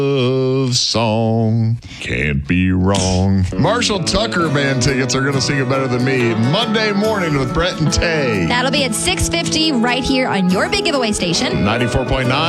love song. Can't be wrong. Marshall Tucker Band tickets are going to sing it better than me. Monday morning with Brett and Tay. That'll be at 6:50 right here on your big giveaway station. 94.9